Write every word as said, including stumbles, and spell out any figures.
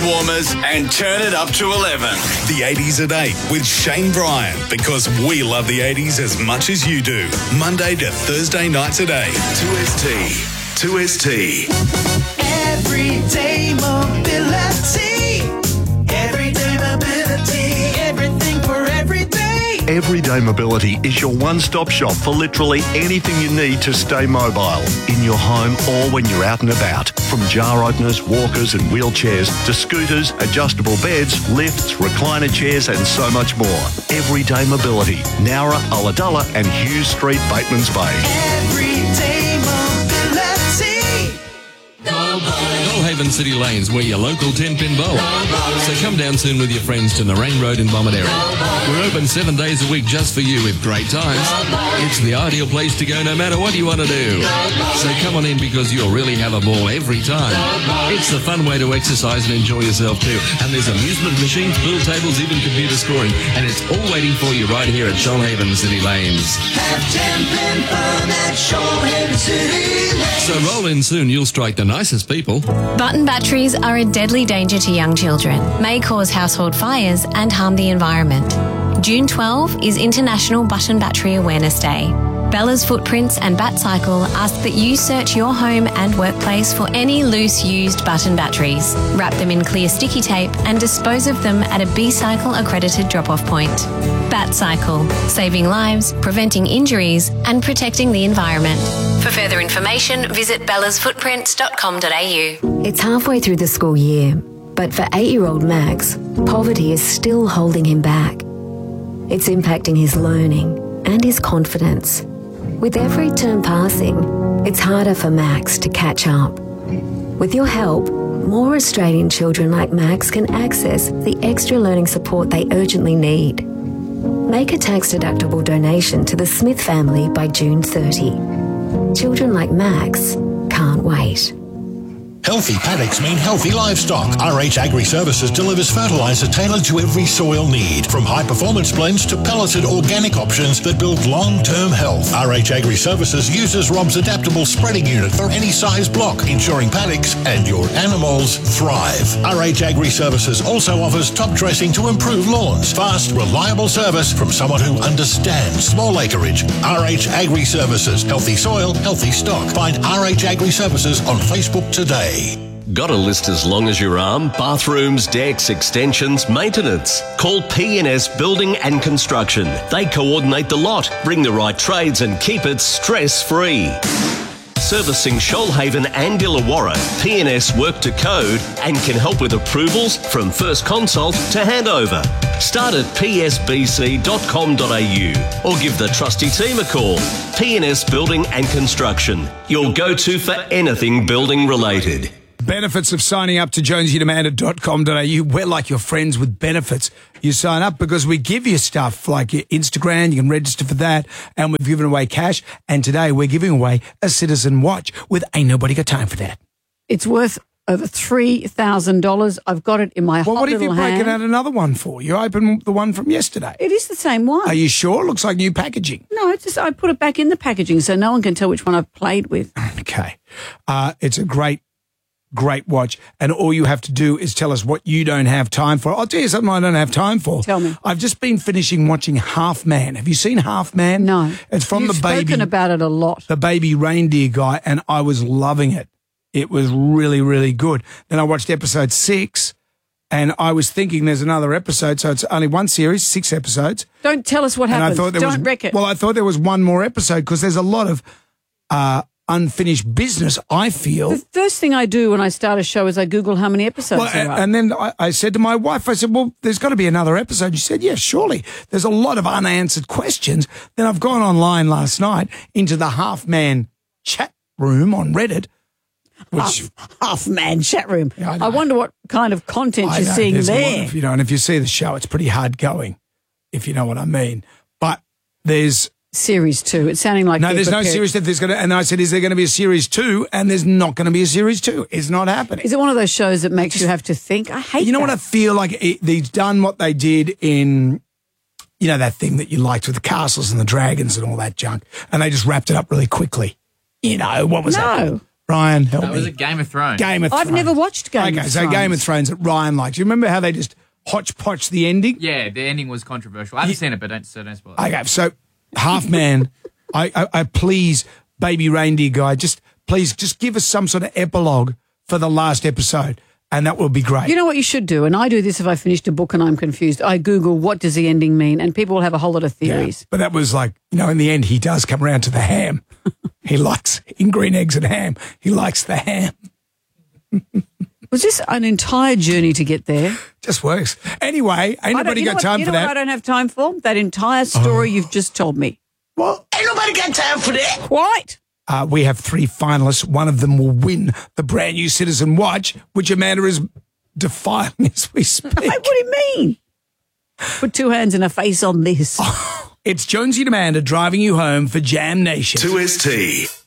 Warmers and turn it up to eleven. The eighties at eight with Shane Bryan, because we love the eighties as much as you do. Monday to Thursday nights at eight. two S T. two S T. Everyday mobility. Everyday mobility. Everything for every day. Everyday Mobility is your one-stop shop for literally anything you need to stay mobile, in your home or when you're out and about. From jar openers, walkers and wheelchairs to scooters, adjustable beds, lifts, recliner chairs and so much more. Everyday Mobility, Nowra, Ulladulla and Hughes Street, Batemans Bay. Everyday mobility. Shoalhaven City Lanes, we're your local ten-pin bowl. So come down soon with your friends to Nerang Road in Bomaderry. We're open seven days a week just for you with great times. It's the ideal place to go no matter what you want to do. So come on in because you'll really have a ball every time. It's the fun way to exercise and enjoy yourself too. And there's amusement machines, pool tables, even computer scoring. And it's all waiting for you right here at Shoalhaven City Lanes. Have ten-pin fun at Shoalhaven City Lanes. So roll in soon, you'll strike the nicest people. Button batteries are a deadly danger to young children, may cause household fires and harm the environment. June twelfth is International Button Battery Awareness Day. Bella's Footprints and BatCycle ask that you search your home and workplace for any loose used button batteries, wrap them in clear sticky tape and dispose of them at a B-Cycle accredited drop-off point. BatCycle, saving lives, preventing injuries and protecting the environment. For further information, visit bellas footprints dot com dot a u. It's halfway through the school year, but for eight-year-old Max, poverty is still holding him back. It's impacting his learning and his confidence. With every term passing, it's harder for Max to catch up. With your help, more Australian children like Max can access the extra learning support they urgently need. Make a tax-deductible donation to the Smith family by June thirtieth. Children like Max can't wait. Healthy paddocks mean healthy livestock. R H Agri Services delivers fertiliser tailored to every soil need, from high-performance blends to pelleted organic options that build long-term health. R H Agri Services uses Rob's adaptable spreading unit for any size block, ensuring paddocks and your animals thrive. R H Agri Services also offers top dressing to improve lawns. Fast, reliable service from someone who understands small acreage. R H Agri Services. Healthy soil, healthy stock. Find R H Agri Services on Facebook today. Got a list as long as your arm? Bathrooms, decks, extensions, maintenance. Call P N S Building and Construction. They coordinate the lot, bring the right trades and keep it stress-free. Servicing Shoalhaven and Illawarra, P N S work to code and can help with approvals from first consult to handover. Start at p s b c dot com dot a u or give the trusty team a call. P N S Building and Construction, your go-to for anything building related. Benefits of signing up to jonesy demander dot com dot a u. We're like your friends with benefits. You sign up because we give you stuff like your Instagram. You can register for that. And we've given away cash. And today we're giving away a Citizen watch with Ain't Nobody Got Time for That. It's worth over three thousand dollars. I've got it in my Well, hot what have you little breaking hand. out another one for? You opened the one from yesterday. It is the same one. Are you sure? Looks like new packaging. No, it's just I put it back in the packaging so no one can tell which one I've played with. Okay. Uh, it's a great Great watch, and all you have to do is tell us what you don't have time for. I'll tell you something I don't have time for. Tell me. I've just been finishing watching Half Man. Have you seen Half Man? No. It's from You've the baby. spoken about it a lot. The baby reindeer guy, and I was loving it. It was really, really good. Then I watched episode six, and I was thinking there's another episode, so it's only one series, six episodes. Don't tell us what And happens. I thought there Don't was, wreck it. Well, I thought there was one more episode because there's a lot of uh, unfinished business, I feel. The first thing I do when I start a show is I Google how many episodes Well, there and, are. and then I, I said to my wife, I said, well, there's got to be another episode. She said, yes, surely. There's a lot of unanswered questions. Then I've gone online last night into the Half Man chat room on Reddit. Which, half, half man chat room. Yeah, I I, know. wonder what kind of content I you're know, seeing there's a lot there. of, you know, and if you see the show, it's pretty hard going, if you know what I mean. But there's Series two. It's sounding like no, they're there's no prepared. series. That there's gonna, and I said, is there going to be a series two? And there's not going to be a series two. It's not happening. Is it one of those shows that makes you have to think? I hate. You know that. what I feel like? It, they've done what they did in, you know, that thing that you liked with the castles and the dragons and all that junk, and they just wrapped it up really quickly. You know what was that? No. Ryan, help That was me. a Game of Thrones. Game of I've Thrones. never watched Game okay, of so Thrones. Game of Thrones that Ryan liked. You remember how they just hodgepodge the ending? Yeah, the ending was controversial. I haven't seen it, but don't, so don't spoil it. Okay, so half man, I, I, I please, baby reindeer guy, just please just give us some sort of epilogue for the last episode, and that will be great. You know what you should do, and I do this if I finished a book and I'm confused. I Google what does the ending mean, and people will have a whole lot of theories. Yeah, but that was like, you know, in the end, he does come around to the ham. He likes in green eggs and ham. He likes the ham. Was this an entire journey to get there? Just works. Anyway, ain't I don't- nobody you know got what- time you for know that. what I don't have time for? That entire story you've just told me. Well, Ain't nobody got time for that. Quite. Uh, we have three finalists. One of them will win the brand new Citizen Watch, which Amanda is defiling as we speak. Hey, what do you mean? Put two hands and a face on this. It's Jonesy and Amanda driving you home for Jam Nation. two S T.